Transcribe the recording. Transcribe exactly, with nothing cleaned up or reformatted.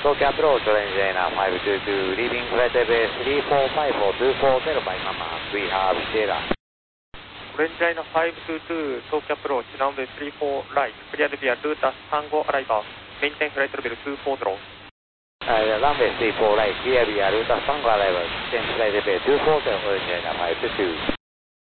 Tokyo approach, range China five two two, leaving flight level three four five four two four zero by Mama, we have Sierra. Range China five two two, Tokyo approach, runway three four right, cleared via Ruta Tango arrival, maintain flight level two four zero. Uh, runway three four right, clear via Ruta Tango arrival, maintain flight level two four zero, range China five two two.